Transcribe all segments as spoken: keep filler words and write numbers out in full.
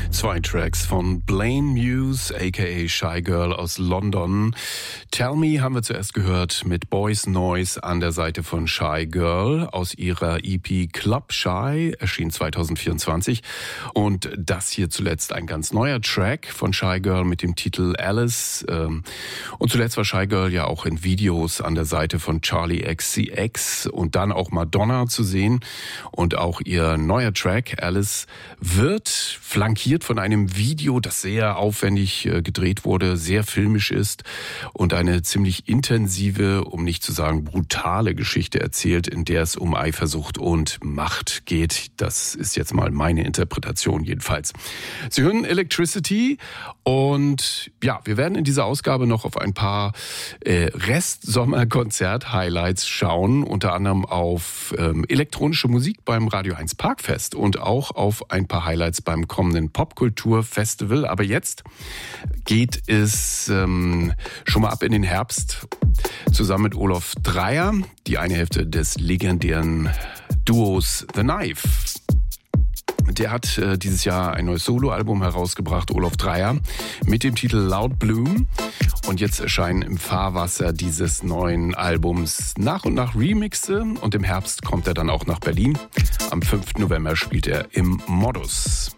Zwei Tracks von Blame Muse, aka Shy Girl aus London. Tell Me haben wir zuerst gehört mit Boys Noise an der Seite von Shy Girl aus ihrer E P Club Shy, erschien zwanzig vierundzwanzig. Und das hier zuletzt ein ganz neuer Track von Shy Girl mit dem Titel Alice. Und zuletzt war Shy Girl ja auch in Videos an der Seite von Charlie X C X und dann auch Madonna zu sehen. Und auch ihr neuer Track Alice wird flankiert von einem Video, das sehr aufwendig äh, gedreht wurde, sehr filmisch ist und eine ziemlich intensive, um nicht zu sagen brutale Geschichte erzählt, in der es um Eifersucht und Macht geht. Das ist jetzt mal meine Interpretation jedenfalls. Sie hören Electricity und ja, wir werden in dieser Ausgabe noch auf ein paar äh, Rest-Sommer-Konzert-Highlights schauen, unter anderem auf ähm, elektronische Musik beim Radio eins Parkfest und auch auf ein paar Highlights beim kommenden Popkultur-Festival. Aber jetzt geht es ähm, schon mal ab in den Herbst zusammen mit Olaf Dreier, die eine Hälfte des legendären Duos The Knife. Der hat äh, dieses Jahr ein neues Soloalbum herausgebracht, Olaf Dreier, mit dem Titel Loud Bloom. Und jetzt erscheinen im Fahrwasser dieses neuen Albums nach und nach Remixe. Und im Herbst kommt er dann auch nach Berlin. Am fünften November spielt er im Modus.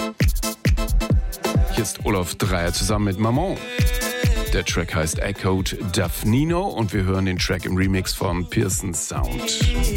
Hier ist Olaf Dreier zusammen mit Maman. Der Track heißt Echoed Daphnino und wir hören den Track im Remix von Pearson Sound.